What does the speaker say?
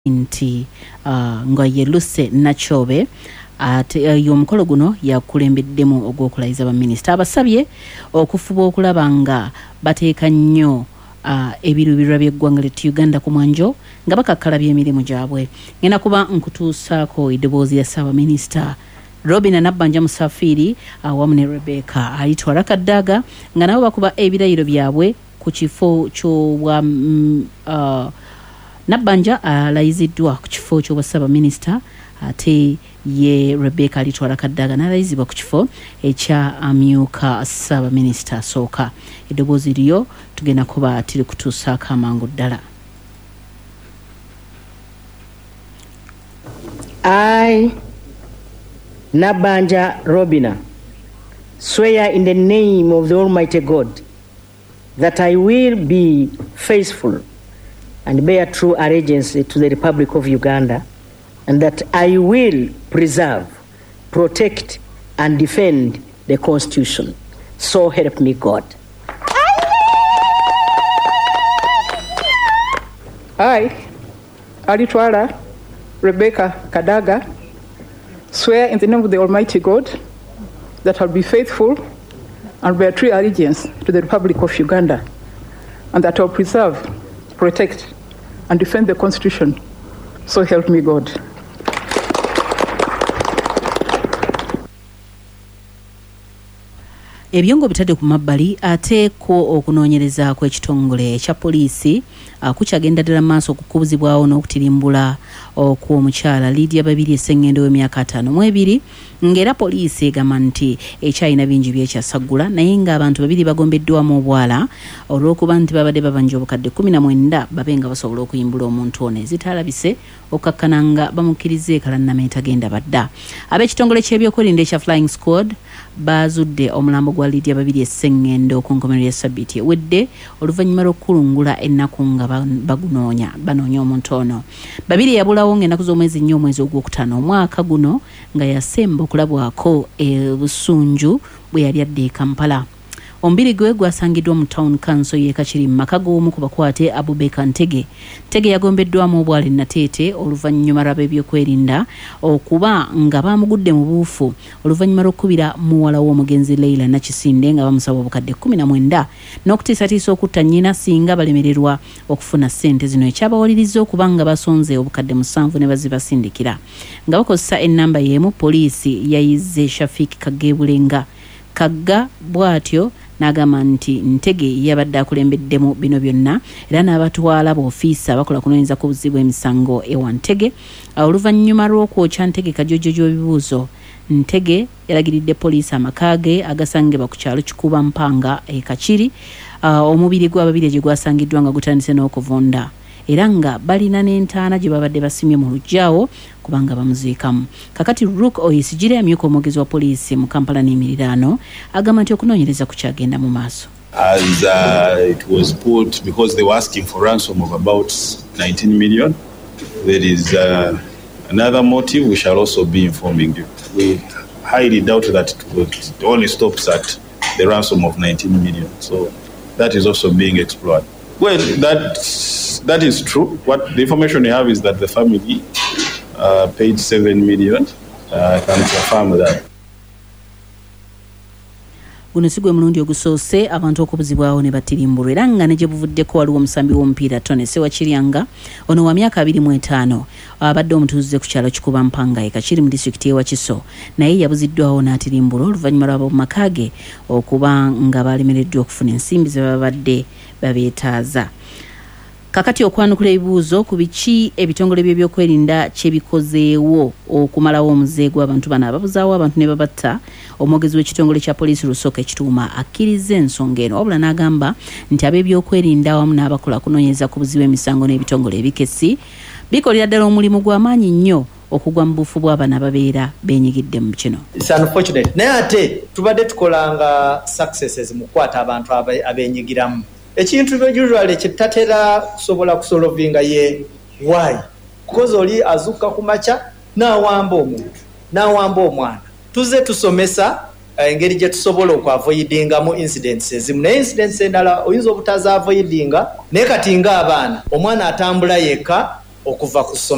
nti nga yeluse Nachobe y'omukolo guno yakulembeddemu ogw'okulayiza baminisita abasabye okufuba okulaba nga bateeka nnyo ebiruubirirwa by'eggwanga lyettu Uganda ku mwanjo nga bakakkalabya emirimu gyabwe. Ngenda kuba nkutuusaako eddoboozi ya Ssaabaminisita Robina Nabbanja Musafiri awamu ne Rebecca ayitwala Kaddaga nga nabo bakuba ebirayiro byabwe ku kifo ky'obwa Nabbanja alayiziddwa ku kifo ky'obwa Ssaabaminisita ate ye Rebecca alitwala Kaddaga n'alayizibwa ku kifo ekya amyuka Ssaabaminisita asooka. Eddoboozi lyo tugenda kuba tiri kutuusaako amangu ddala. I, Nabbanja Robina, swear in the name of the Almighty God that I will be faithful and bear true allegiance to the Republic of Uganda, and that I will preserve, protect, and defend the Constitution. So help me God. I, Alitwala Rebecca Kaddaga, swear in the name of the Almighty God that I'll be faithful and bear true allegiance to the Republic of Uganda, and that I'll preserve, protect, and defend the Constitution. So help me God. Ebyongo bitadde ku mabbali ate ko okunoonyereza kw'ekitongole ekya poliisi kukyagenda ddala maaso okukubuzibwawo n'okutirimbula okw'omukyala Lydia Babirye Ssengendo w'emyaka 52 ng'era poliisi egamba nti ekyalina bingi byekyasaggula naye ng'abantu babiri bagombeddwamu obwala olw'okuba nti babadde babanja obukadde 19 babe nga basobola okuyimbula omuntu ono ezitalabise okkakkana nga bamukkiriza ekalannama etagenda badda. Ab'ekitongole ky'ebyokwerinda ekya Flying Squad bazudde omulambo gwa Lydia Babirye Ssengendo ku nkomerero ya Ssabbiiti ewedde oluvannyuma lw'okukulungula ennaku nga banoonya omuntu ono. Babirye yabulawo ng'ennaku z'omwezi 4 omwezi ogwokutaano omwaka guno nga yasemba okulabwako Busunju bwe yali adde e Kampala. Omubiri gwe gwasangiddwa mu Town Council y'e Kakiri mu maka g'omu ku bakwate Abubeka Ntege. Ntege yagombeddwamu obwala Nateete oluvannyuma lw'ebyokwerinda okuba nga bamugudde mu buufu oluvannyuma lw'okukubira muwala w'omugenzi Leila Nakisinde nga bamusaba obukadde 19 n'okutiisatiisa okutta nnyina singa balemererwa okufuna ssente zino ekyabawaliriza okuba nga basonze obukadde 7 ne bazibasindikira. Nga bakozesa ennamba y'emu poliisi yayizze Shafik Kagebulenga Kagga bw'atyo n'agamba nti Ntege yabadde akulembeddemu bino byonna era n'abatwala b'ofiisa bakola kunoonyeza ku buzibu emisango ewa Ntege. Oluvannyuma lw'okwokya Ntege kajoojo gy'ebibuuzo, Ntege yalagiridde poliisi amaka ge agasangibwa ku kyalo Kikuba Mpanga e Kakiri. Omubiri gw'ababiri gye gwasangiddwa nga gutandise n'okuvunda era nga balina n'entaana gye babadde basimye mu lujjaawo kubanga bamuziikamu. Kakati Rook Oyesigire amyuka omwogezi wa poliisi mu Kampala n'emiriraano agamba nti okunoonyereza kukyagenda mu maaso. As it was put, because they were asking for ransom of about 19 million, there is another motive we shall also be informing you. We highly doubt that it only stops at the ransom of 19 million. So that is also being explored. Well, that is true. What the information we have is that the family paid 7 million. I can confirm that. Guno si gwe mulundi ogusoose abantu okubuzibwawo ne battirimbulwa era nga ne gye buvuddeko waliwo omusambi w'omupiira Tone Sewakiryanga ono wa myaka 25 abadde omutuuze ku kyalo Kikuba Mpanga Kakiri mu disitulikiti y'e Wakiso naye yabuziddwawo n'atirimbulwa oluvannyuma lw'ab'omumaka ge okuba nga balemereddwa okufuna ensimbi ze babadde babeetaaza. Kakati okwanukula ebibuuzo ku biki ebitongole by'ebyokwerinda kye bikozeewo okumalawo omuze gw'abantu bano ababuzaawo abantu ne babatta, omwogezi w'ekitongole kya poliisi Lusooka Ekituuma akkiriza ensonga eno wabula n'agamba nti ab'ebyokwerinda awamu n'abakola kunoonyereza ku buzibu emisango n'ebitongole ebikesi bikolera ddala omulimu gw'amaanyi nnyo okugwa mu bufu bw'abana ababeera beenyigidde mu kino. It's unfortunate. Naye ate tubadde tukolanga successes mu kukwata abantu abeenyigiramu. Ekintu usually kitatera kusobola kusolovinga ye why because oli azuka kumacha n'awamba omuntu n'awamba omwana tuze tusomesa engeri gye tusobola okwaavoidinga mu incidents ezimu naye incidents endala oyinza obutaza avoidinga naye kati nga abaana omwana atambula yekka okuva ku